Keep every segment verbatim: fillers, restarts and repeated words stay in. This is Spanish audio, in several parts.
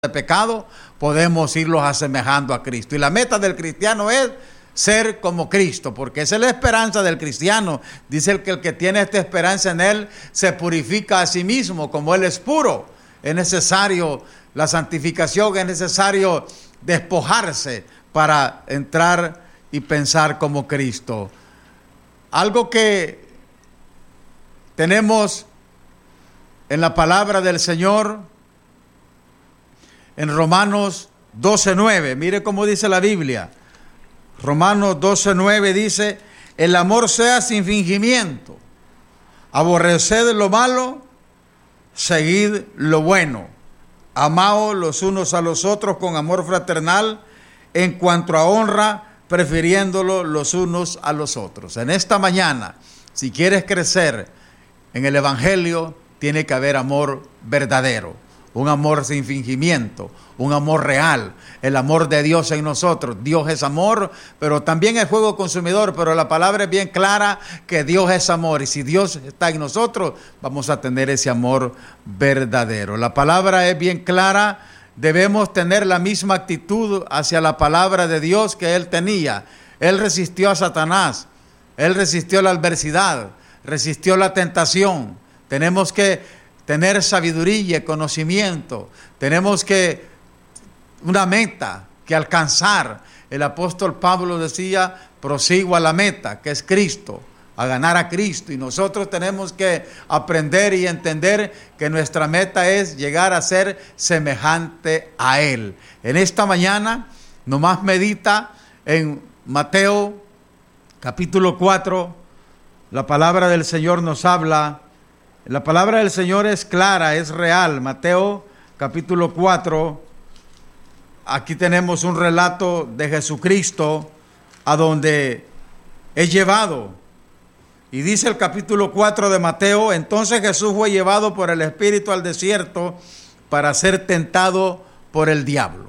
de pecado, podemos irlos asemejando a Cristo. Y la meta del cristiano es ser como Cristo, porque esa es la esperanza del cristiano. Dice el que el que tiene esta esperanza en Él se purifica a sí mismo, como Él es puro. Es necesario la santificación, es necesario despojarse para entrar y pensar como Cristo. Algo que tenemos en la palabra del Señor, en Romanos doce nueve, mire cómo dice la Biblia. Romanos doce nueve dice: el amor sea sin fingimiento, aborreced lo malo, seguid lo bueno, amaos los unos a los otros con amor fraternal, en cuanto a honra, prefiriéndolo los unos a los otros. En esta mañana, si quieres crecer en el Evangelio, tiene que haber amor verdadero, un amor sin fingimiento, un amor real, el amor de Dios en nosotros. Dios es amor, pero también es fuego consumidor, pero la palabra es bien clara que Dios es amor, y si Dios está en nosotros, vamos a tener ese amor verdadero. La palabra es bien clara, debemos tener la misma actitud hacia la palabra de Dios que Él tenía. Él resistió a Satanás, Él resistió la adversidad, resistió la tentación. Tenemos que tener sabiduría y conocimiento. Tenemos que una meta que alcanzar. El apóstol Pablo decía: prosigo a la meta, que es Cristo, a ganar a Cristo. Y nosotros tenemos que aprender y entender que nuestra meta es llegar a ser semejante a Él. En esta mañana, nomás medita en Mateo capítulo cuatro. La palabra del Señor nos habla. La palabra del Señor es clara, es real. Mateo capítulo cuatro, aquí tenemos un relato de Jesucristo a donde es llevado. Y dice el capítulo cuatro de Mateo: entonces Jesús fue llevado por el Espíritu al desierto para ser tentado por el diablo.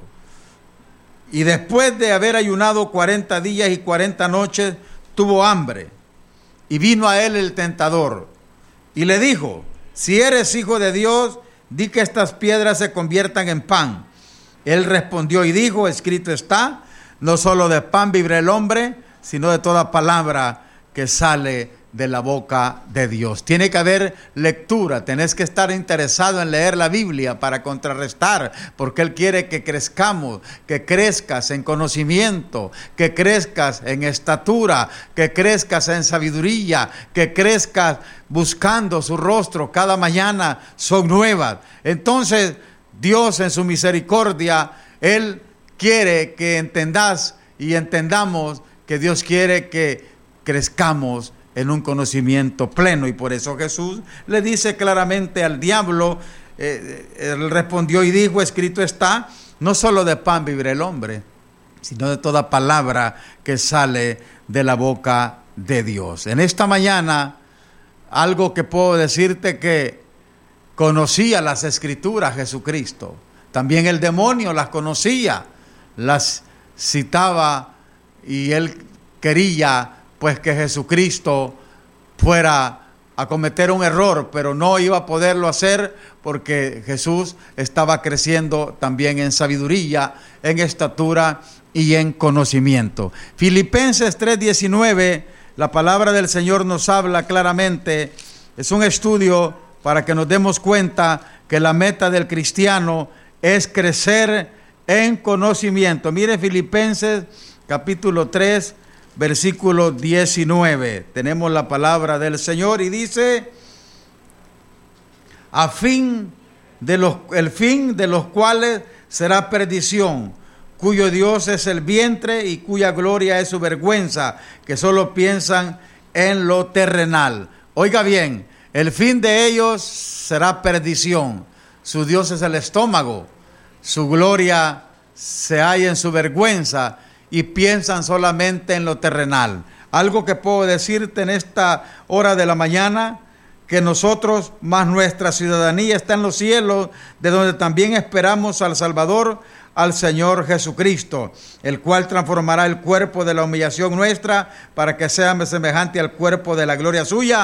Y después de haber ayunado cuarenta días y cuarenta noches, tuvo hambre. Y vino a él el tentador y le dijo: si eres hijo de Dios, di que estas piedras se conviertan en pan. Él respondió y dijo: escrito está, no solo de pan vivirá el hombre, sino de toda palabra que sale de la boca de Dios. Tiene que haber lectura, tenés que estar interesado en leer la Biblia para contrarrestar, porque Él quiere que crezcamos, que crezcas en conocimiento, que crezcas en estatura, que crezcas en sabiduría, que crezcas buscando su rostro. Cada mañana son nuevas. Entonces Dios, en su misericordia, Él quiere que entendas y entendamos que Dios quiere que crezcamos en un conocimiento pleno. Y por eso Jesús le dice claramente al diablo, eh, él respondió y dijo: escrito está, no solo de pan vivirá el hombre, sino de toda palabra que sale de la boca de Dios. En esta mañana, algo que puedo decirte, que conocía las Escrituras Jesucristo. También el demonio las conocía, las citaba, y él quería pues que Jesucristo fuera a cometer un error, pero no iba a poderlo hacer porque Jesús estaba creciendo también en sabiduría, en estatura y en conocimiento. Filipenses tres diecinueve, la palabra del Señor nos habla claramente. Es un estudio para que nos demos cuenta que la meta del cristiano es crecer en conocimiento. Mire Filipenses capítulo tres, versículo diecinueve, tenemos la palabra del Señor y dice: a fin de los, el fin de los cuales será perdición, cuyo Dios es el vientre y cuya gloria es su vergüenza, que solo piensan en lo terrenal. Oiga bien, el fin de ellos será perdición. Su Dios es el estómago, su gloria se halla en su vergüenza, y piensan solamente en lo terrenal. Algo que puedo decirte en esta hora de la mañana, que nosotros, más nuestra ciudadanía, está en los cielos, de donde también esperamos al Salvador, al Señor Jesucristo, el cual transformará el cuerpo de la humillación nuestra para que sea semejante al cuerpo de la gloria suya,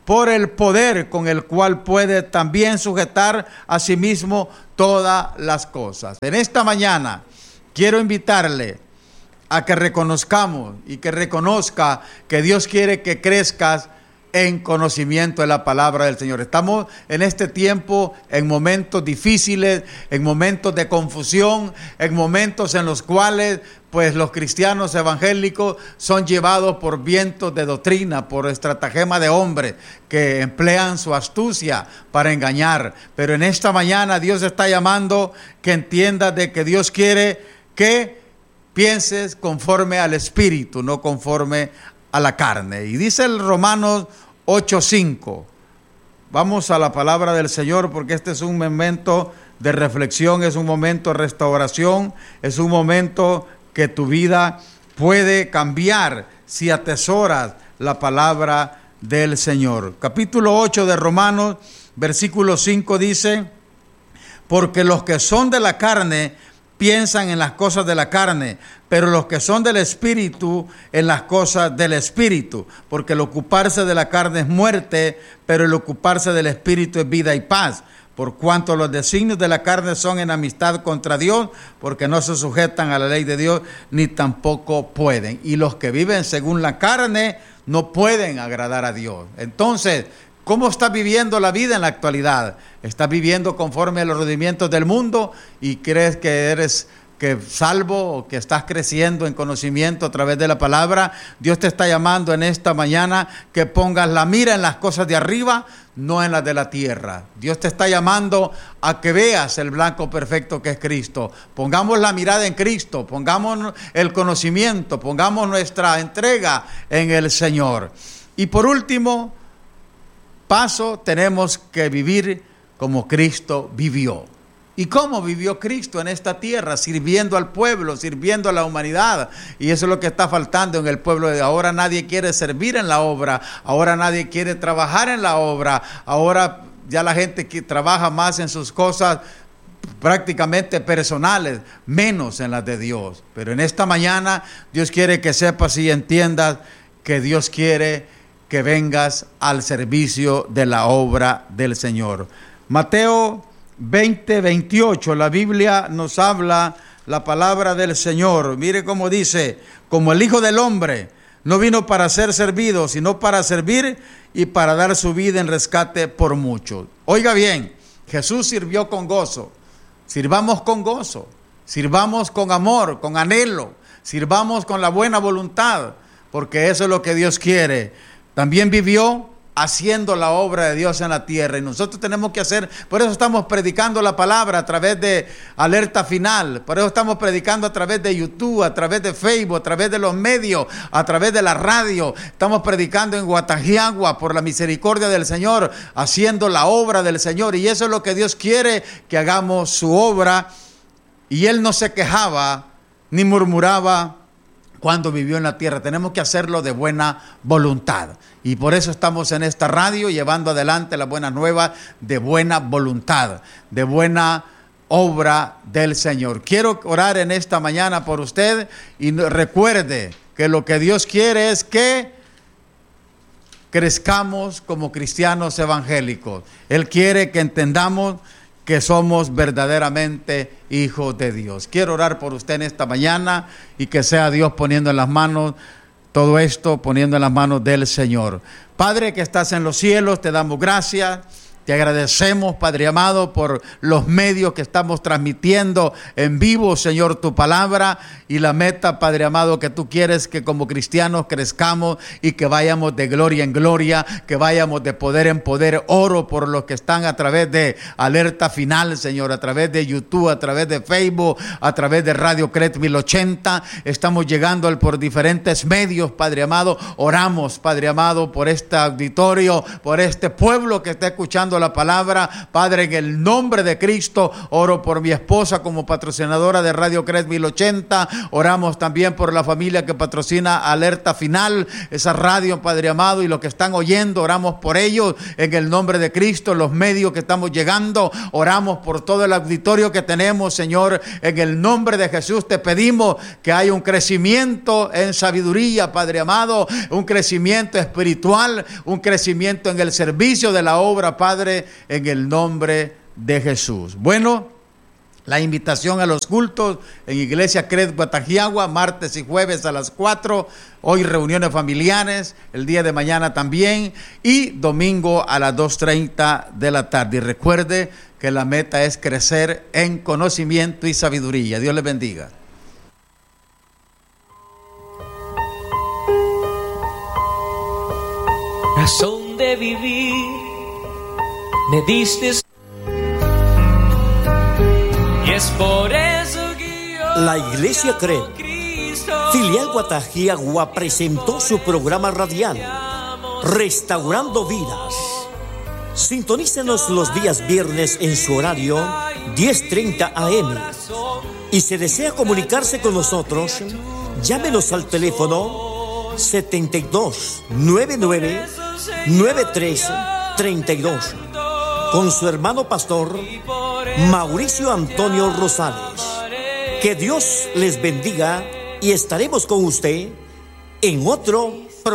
por el poder con el cual puede también sujetar a sí mismo todas las cosas. En esta mañana quiero invitarle a que reconozcamos y que reconozca que Dios quiere que crezcas en conocimiento de la palabra del Señor. Estamos en este tiempo en momentos difíciles, en momentos de confusión, en momentos en los cuales pues los cristianos evangélicos son llevados por vientos de doctrina, por estratagema de hombres que emplean su astucia para engañar. Pero en esta mañana Dios está llamando que entiendas de que Dios quiere que pienses conforme al Espíritu, no conforme a la carne. Y dice el Romanos ocho cinco. Vamos a la palabra del Señor, porque este es un momento de reflexión, es un momento de restauración, es un momento que tu vida puede cambiar si atesoras la palabra del Señor. Capítulo ocho de Romanos, versículo cinco dice: porque los que son de la carne piensan en las cosas de la carne, pero los que son del Espíritu en las cosas del Espíritu, porque el ocuparse de la carne es muerte, pero el ocuparse del Espíritu es vida y paz. Por cuanto los designios de la carne son enemistad contra Dios, porque no se sujetan a la ley de Dios, ni tampoco pueden. Y los que viven según la carne no pueden agradar a Dios. Entonces, ¿cómo estás viviendo la vida en la actualidad? ¿Estás viviendo conforme a los rudimentos del mundo y crees que eres que salvo o que estás creciendo en conocimiento a través de la palabra? Dios te está llamando en esta mañana que pongas la mira en las cosas de arriba, no en las de la tierra. Dios te está llamando a que veas el blanco perfecto que es Cristo. Pongamos la mirada en Cristo, pongamos el conocimiento, pongamos nuestra entrega en el Señor. Y por último paso, tenemos que vivir como Cristo vivió. ¿Y cómo vivió Cristo en esta tierra? Sirviendo al pueblo, sirviendo a la humanidad. Y eso es lo que está faltando en el pueblo de ahora. Nadie quiere servir en la obra, ahora nadie quiere trabajar en la obra, ahora ya la gente que trabaja más en sus cosas prácticamente personales, menos en las de Dios. Pero en esta mañana Dios quiere que sepas y entiendas que Dios quiere que vengas al servicio de la obra del Señor. Mateo veinte veintiocho, la Biblia nos habla la palabra del Señor. Mire cómo dice: como el Hijo del Hombre no vino para ser servido, sino para servir y para dar su vida en rescate por muchos. Oiga bien, Jesús sirvió con gozo. Sirvamos con gozo, sirvamos con amor, con anhelo, sirvamos con la buena voluntad, porque eso es lo que Dios quiere. También vivió haciendo la obra de Dios en la tierra, y nosotros tenemos que hacer, por eso estamos predicando la palabra a través de Alerta Final, por eso estamos predicando a través de YouTube, a través de Facebook, a través de los medios, a través de la radio. Estamos predicando en Guatajiagua por la misericordia del Señor, haciendo la obra del Señor, y eso es lo que Dios quiere, que hagamos su obra. Y Él no se quejaba ni murmuraba cuando vivió en la tierra. Tenemos que hacerlo de buena voluntad. Y por eso estamos en esta radio llevando adelante las buenas nuevas de buena voluntad, de buena obra del Señor. Quiero orar en esta mañana por usted y recuerde que lo que Dios quiere es que crezcamos como cristianos evangélicos. Él quiere que entendamos que somos verdaderamente hijos de Dios. Quiero orar por usted en esta mañana y que sea Dios poniendo en las manos todo esto, poniendo en las manos del Señor. Padre que estás en los cielos, te damos gracias. Te agradecemos, Padre amado, por los medios que estamos transmitiendo en vivo, Señor, tu palabra, y la meta, Padre amado, que tú quieres que como cristianos crezcamos y que vayamos de gloria en gloria, que vayamos de poder en poder. Oro por los que están a través de Alerta Final, Señor, a través de YouTube, a través de Facebook, a través de Radio Cret mil ochenta. Estamos llegando al, por diferentes medios, Padre amado. Oramos, Padre amado, por este auditorio, por este pueblo que está escuchando predicando la palabra. Padre, en el nombre de Cristo, oro por mi esposa como patrocinadora de Radio Cres mil ochenta. Oramos también por la familia que patrocina Alerta Final, esa radio, Padre amado, y los que están oyendo, oramos por ellos en el nombre de Cristo, los medios que estamos llegando, oramos por todo el auditorio que tenemos, Señor, en el nombre de Jesús te pedimos que haya un crecimiento en sabiduría, Padre amado, un crecimiento espiritual, un crecimiento en el servicio de la obra, Padre, en el nombre de Jesús. Bueno, la invitación a los cultos en Iglesia Cres Guatajiagua, martes y jueves a las cuatro, hoy reuniones familiares, el día de mañana también, y domingo a las dos treinta de la tarde. Y recuerde que la meta es crecer en conocimiento y sabiduría. Dios les bendiga. Razón de vivir, me diste. Y es por eso que yo, la Iglesia Cres, filial Guatajiagua, presentó su programa radial Restaurando Vidas. Sintonícenos los días viernes en su horario diez treinta a eme. Y si desea comunicarse con nosotros, llámenos al teléfono setenta y dos noventa y nueve noventa y tres treinta y dos con su hermano pastor Mauricio Antonio Rosales. Que Dios les bendiga y estaremos con usted en otro programa.